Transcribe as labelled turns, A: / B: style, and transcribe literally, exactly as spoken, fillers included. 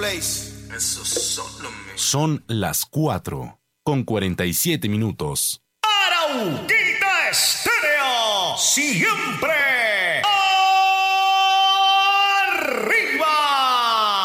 A: Eso solo me...
B: Son las cuatro con cuarenta y siete minutos.
C: Arauquita Estéreo, siempre